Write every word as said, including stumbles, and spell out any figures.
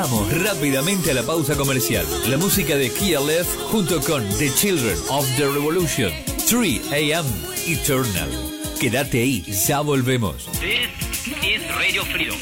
Vamos rápidamente a la pausa comercial. La música de Kia Left junto con The Children of the Revolution, tres a m Eternal. Quédate ahí, ya volvemos. This is Radio Freedom.